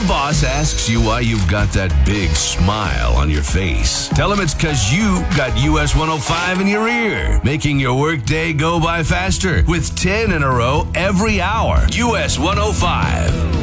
boss asks you why you've got that big smile on your face, tell him it's because you got US 105 in your ear, making your workday go by faster with 10 in a row every hour. US 105.